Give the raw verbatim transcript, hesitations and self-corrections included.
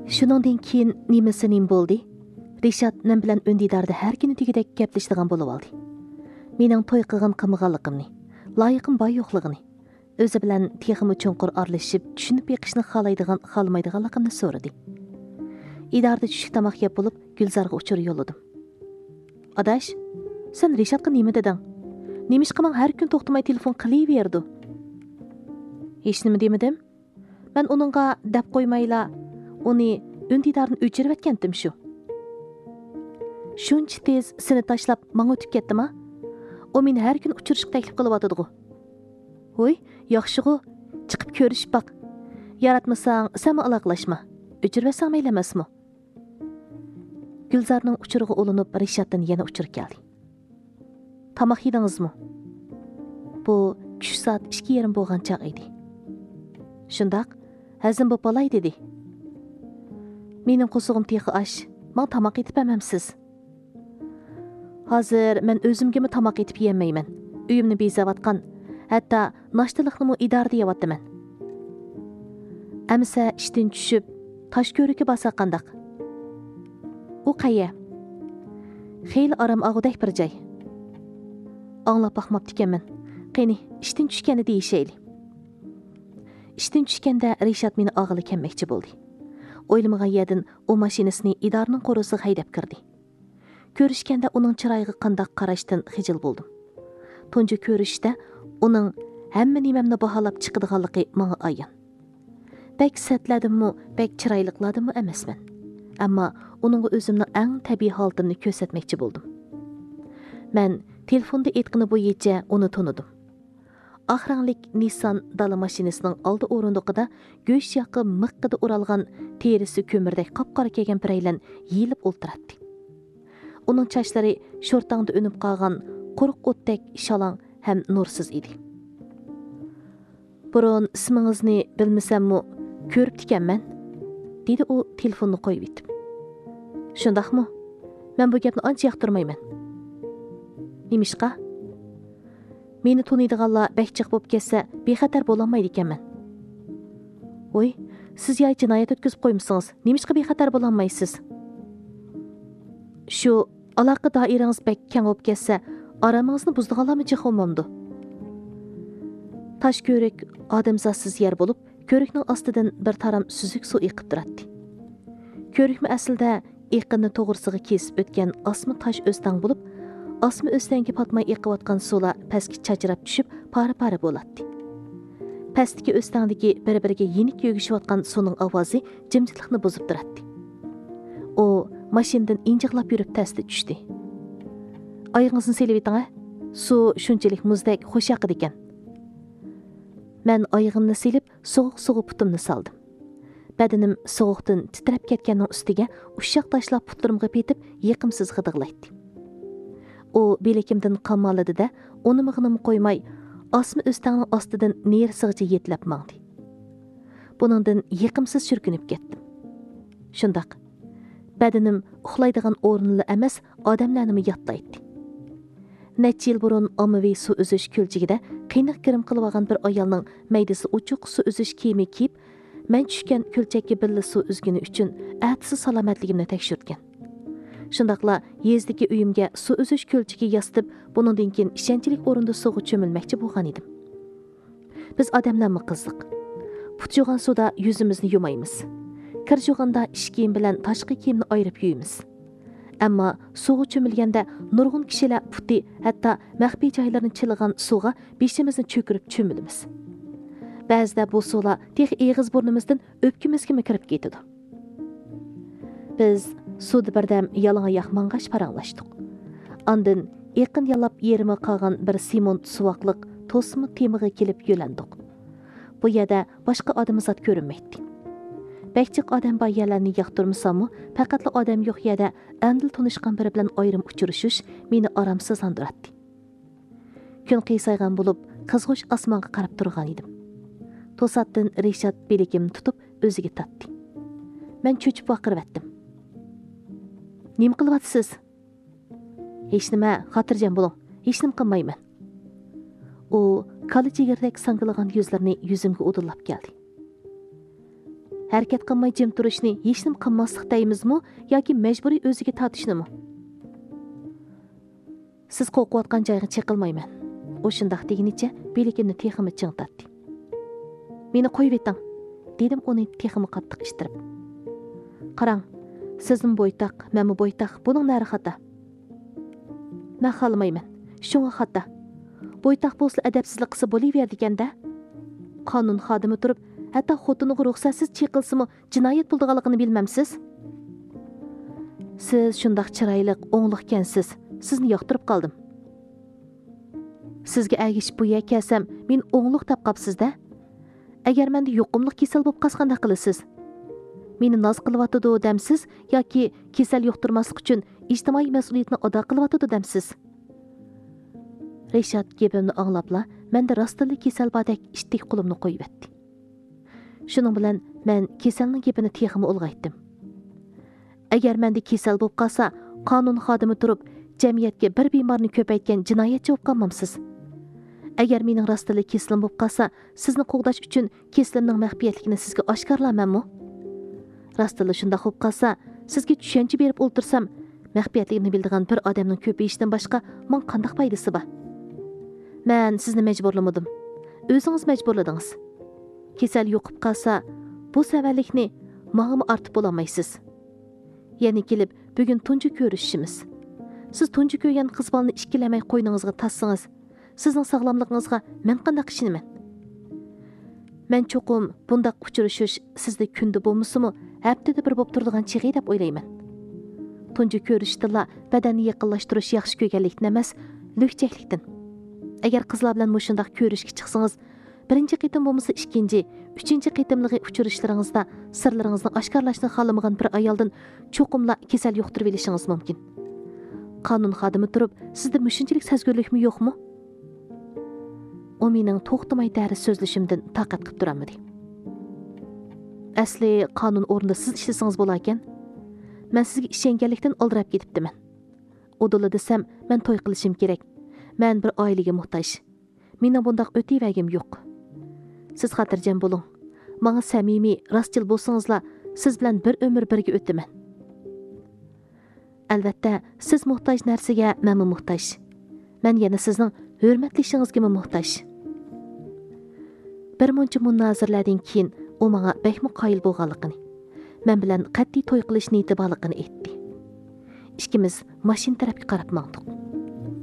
Shuningdan keyin nimasi nim bo'ldi? Rishad men bilan Undidarda har kuni degidek gaplashadigan bo'lib oldi. Mening to'y qilgan qilmaganligimni, loyiqim boy yo'qligini, o'zi bilan texmi chunqur aralashib, tushunib yiqishni xohlaydigan, xohlamaydiganligimni so'radi. Idarda tushlik tamoq yeb bo'lib, Gulzarga uchur yo'lladim. Adash, sen Rishadga nima deding? Nemishqa men har kun to'xtamay telefon qilaverdi? Hech nima demadim. Men uningga deb qo'ymayla, uni Undidarni o'chirib etgandim shu. Shuncha tez seni tashlab menga o'tib ketdimi? O meni har kun uchirishga taklif qilyotdi-ku. Voy, yaxshi-ku, chiqib ko'rishib baq. Yaratmasang, sen aloqalashma. O'chirvasan mayli emasmi? Gulzarning uchirig'i ulinib, Rishaddan yana uchir keldi. Tamoq yedingizmi? Bu tush soat ikki yarim bo'lgan chaq edi. Shundoq, hazm bo'lib olay dedi. Mening qo'sug'im texi ash. Men tamoq etib emamsiz. Hozir men o'zimga tamoq etib yemayman. Uyimni bezavatgan, hatto noshtalikni idarda yeyapman. Amsa ishdan tushib, tosh ko'rikka basa qandaq. U qayya? Xeyli aram og'udak bir joy. Anglab baxmabdi ekanman. Qani, ishdan tushgani deyishayli. Ishdan tushganda Rishad meni og'ili kelmoqchi bo'ldi. O'ylamagan yerdan u mashinasini idarning qo'risiga haydab kirdi. Ko'rishganda uning chiroyiga qandaq qarashdan xijil bo'ldim. Tunji ko'rishda uning hamma nimamni baholab chiqadiganligi menga ayon. Bek satladimmi, bek chiroyliqladimmi emasman. Ammo uning o'zimning eng tabiiy holatini ko'rsatmoqchi bo'ldim. Men telefonda aytqini bo'yicha uni tonidim. Oxranlik Nissan dala mashinasining oldi o'rindiqida go'sht yaqi miqqida o'ralgan terisi ko'mirdek qop-qora kelgan biraylan yeyilib o'ltiradi. Uning chachlari sho'rtangda o'nib qolgan quruq o'tdek shalang ham nursiz edi. Burun ismingizni bilmasammi, ko'rib ekanman, dedi u telefonni qo'yib etib. Shundaqmi? Men bu gapni ancha yoqtirmayman. Nimishqa? Meni tuniydiganlar bakchiq bo'lib ketsa, bexatar bo'lamaydi ekanman. Voy, siz yoy jinoyat o'tkazib qo'ymisiz. Nimishqa bexatar bo'lamaysiz? Shu aloqa doirangiz bak keng bo'lib ketsa, aramingizni buzdiganlarmi jihomamdi? Tosh ko'rik odamzotsiz yer bo'lib, ko'rikning ostidan bir taram suzuk suv eqib turadi. Ko'rikmi aslida eqinni to'g'risiga kesib o'tgan osmi tosh o'stang bo'lib, osmi o'stangi patmay eqiyotgan suvlar pastga chajrab tushib, pari-pari bo'ladi. Pastdagi o'stangdagi bir-biriga yenik yog'ishayotgan suvning ovozi jimjitlikni buzib turadi. U mashinadan injiqlab yurib pastga tushdi. Oyingizni selib eting-a? Suv shunchalik muzdek xo'sh yoqdi ekan. Men oyog'imni selib, sovuq-sovuq putimni soldim. Badanim sovuqdan titrab ketganning ustiga ushoq tashlab putlarimga petib, yiqimsiz g'idig'laydi. U belakimdan qamaladi-da, uni mig'inim qo'ymay, osmi o'stangning ostidan nersig'icha yetlab mangdi. Buningdan yiqimsiz shurkinib ketdim. Shundaq, badanim uxlaydigan o'rinli emas, odamlarni yotlaydi. Necha yil burun ommaviy suv uzish ko'lchigida qiynoq kirim qilib olgan bir ayolning maydasi uchuq suv uzish kiyimi kiyib, men tushgan ko'lchakka billa suv uzgani uchun atisi salomatligimni tekshirtgan. Shundaqla yezdagi uyimga suv uzish ko'lchigi yastib, buningdan keyin ishonchlik o'rinda suvga cho'milmoqchi bo'lgan edim. Biz odamlarmi qiziq. Putjugan suvda yuzimizni yumaymiz. Kir jug'anda ish kiyim bilan tashqi kiyimni ayirib yuyamiz. Ammo suvga cho'milganda nurg'un kishilar puti, hatto maxfiy joylarni chiligan suvga beshimizni cho'kirib cho'milamiz. Ba'zida bu suvlar tex eg'iz burnimizdan o'pkimizga kirib ketadi. Biz suvda birdam yalang'oyoq mang'ash paranglashdik. Ondan yaqin yalab yerimi qolgan bir simont suvaqliq to'smi temiga kelib yo'landik. Bu yerda boshqa odamzod ko'rinmaydi. Bekchiq odam bor yerlarni yoqtirmasammi, faqatla odam yo'q yerda andil tunishgan biri bilan ayrim uchrashish meni oromsizlantiradi. Kun qiysaygan bo'lib, qizg'ush osmonga qarab turgan edim. To'satdan Rishad beligimni tutib o'ziga tatdi. Men cho'chib vaqirvatdim. Nima qilyapsiz? Hech nima, xotirjam bo'ling. Hech nima qilmayman. U kali jigirdek sangilagan yuzlarini yuzimga o'dillab keldi. harakat qilmay jim turishni hech nima qilmaslik deymizmi yoki majburiy o'ziga tortishnimi? Siz qo'rqayotgan joyga chiqilmayman. O shundoq deginicha belikimni teximi chingtatdi. Meni qo'yib eting, dedim uni teximi qattiq ishtirib. Qarang, sizning bo'ytaq, menmi bo'ytaq, buning nari xata. Men xalmayman. Shunga xata. Bo'ytaq bo'lsa adabsizlik qilsa bo'laverdi ekanda. Qonun xodimi turib, hatto xotiniga ruxsatsiz chiqilsimi jinoyat bo'lganligini bilmamsiz? Siz shundoq chiroyli, o'nglik ekansiz. Sizni yoqtirib qoldim. Sizga agishib bu yerga kelsam, men o'nglik deb qapsiz-da. Agar menda yuqumli kasal bo'lib qolsa qanday qilasiz? Meni noz qilyotidi demsiz yoki kasal yuqtirmaslik uchun ijtimoiy mas'uliyatni ado qilyotidi demsiz? Reshad gapimni anglabla, menda rostli kasal bodek ishtik qo'limni qo'yib etdi. Shuning bilan men kasalning gapini teximi ulg'aytdim. Agar menda kasal bo'lib qolsa, qonun xodimi turib, jamiyatga bir bemorni ko'paytgan jinoyatchi bo'lib qolmamsiz. Agar mening rostli kasalim bo'lib qolsa, sizni qo'g'dash uchun kasalimning maxfiyatligini sizga oshkorlaymanmi? Rostli shunda bo'lib qolsa, sizga tushuncha berib o'ltirsam, maxfiyatligini bildigan bir odamning ko'payishidan boshqa men qanday foydasi bor? Men sizni majburlamadim. O'zingiz majburladingiz. Kasal yo'qib qolsa, bu savallikni menga ortib bo'lamaysiz. Yana kelib, bugun tunji ko'rishishimiz. Siz tunji ko'rgan qiz bolani ikkilamay qo'yningizga tassangiz, sizning sog'lomligingizga men qanday qishinaman? Men cho'qim bundaq uchrashish sizda kunda bo'lmasimi, haftada bir bo'lib turadigan chig'i deb o'ylayman. Tunji ko'rishdilla badanni yaqinlashtirish yaxshi ko'rganlikdan emas, lukchaklikdan. Agar qizlar bilan mushundaq ko'rishga chiqsangiz, birinchi qitim bo'lmasa ikkinchi, uchinchi qitimligi uchrashlaringizda sirlaringizni oshkorlashni xohlamagan bir ayoldan cho'qimla kasal yuqtirib olishingiz mumkin. Qonun xodimi turib, sizda mushunchalik sezgurlikmi yo'qmi? O mening to'xtamay dari so'zlashimdan taqat qilib turamadi. Asli qonun o'rnida siz ishlasangiz bo'lar ekan. Men sizga ishonganlikdan oldirab ketibdiman. O'dila desam, men to'y qilishim kerak. Men bir oilaga muhtoj. Mening bundaq o'tiyvagim yo'q. Siz xotirjam bo'ling. Menga samimiy, rostchil bo'lsangizlar, siz bilan bir umr birga o'taman. Albatta, siz muhtoj narsaga men muhtoj. Men yana sizning hurmatlishingizga muhtoj. Bir muncha munozirlardan keyin u menga bekmi qoyil bo'lganligini, men bilan qat'iy to'y qilish niyati borligini aytdi. Ikkimiz mashina tarafga qarab mangdik.